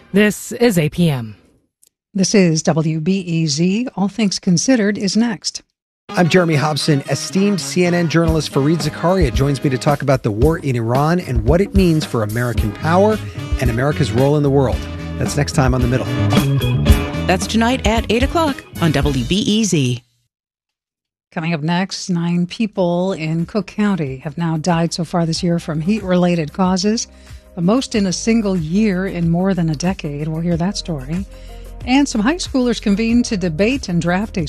This is APM. This is WBEZ. All Things Considered is next. I'm Jeremy Hobson. Esteemed CNN journalist Fareed Zakaria joins me to talk about the war in Iran and what it means for American power and America's role in the world. That's next time on The Middle. That's tonight at 8 o'clock on WBEZ. Coming up next, 9 people in Cook County have now died so far this year from heat-related causes, the most in a single year in more than a decade. We'll hear that story. And some high schoolers convened to debate and draft a